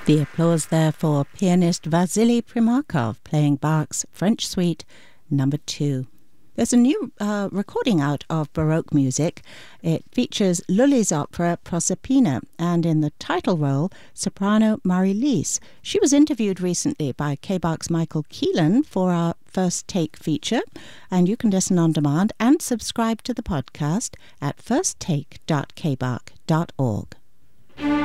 The applause there for pianist Vasily Primakov playing Bach's French Suite No. 2. There's a new recording out of Baroque music. It features Lully's opera Proserpina, and in the title role, soprano Marie-Lise. She was interviewed recently by K-Bach's Michael Keelan for our First Take feature, and you can listen on demand and subscribe to the podcast at firsttake.kbach.org.